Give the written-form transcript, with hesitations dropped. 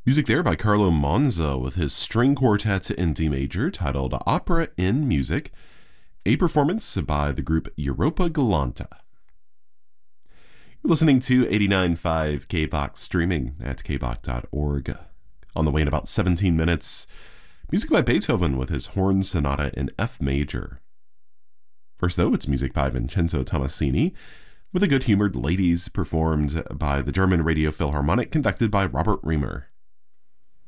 Music there by Carlo Monza with his string quartet in D major titled Opera in Music, a performance by the group Europa Galanta. You're listening to 89.5 KBOX streaming at kbok.org. On the way in about 17 minutes, music by Beethoven with his Horn Sonata in F major. First, though, it's music by Vincenzo Tommasini with the Good-Humored Ladies performed by the German Radio Philharmonic conducted by Robert Riemer.